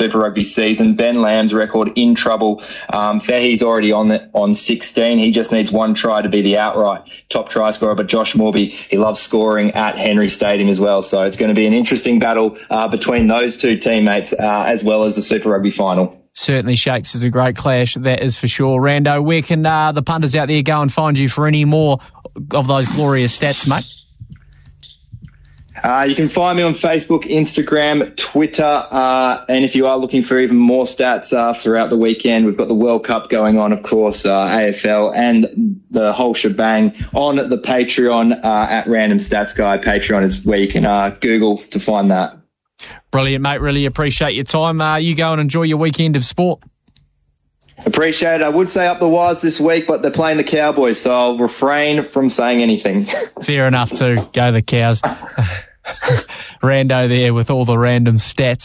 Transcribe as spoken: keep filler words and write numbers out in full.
Super Rugby season. Ben Lamb's record in trouble. Um, Fahy's already on the, on sixteen. He just needs one try to be the outright top try scorer. But Josh Morby, he loves scoring at Henry Stadium as well. So it's going to be an interesting battle uh, between those two teammates uh, as well as the Super Rugby final. Certainly shapes as a great clash, that is for sure. Rando, where can uh, the punters out there go and find you for any more of those glorious stats, mate? Uh, you can find me on Facebook, Instagram, Twitter, uh, and if you are looking for even more stats uh, throughout the weekend, we've got the World Cup going on, of course, uh, A F L, and the whole shebang on the Patreon uh, at Random Stats Guy. Patreon is where you can uh, Google to find that. Brilliant, mate. Really appreciate your time. Uh, you go and enjoy your weekend of sport. Appreciate it. I would say up the wires this week, but they're playing the Cowboys, so I'll refrain from saying anything. Fair enough too. Go the Cows. Rando there with all the random stats.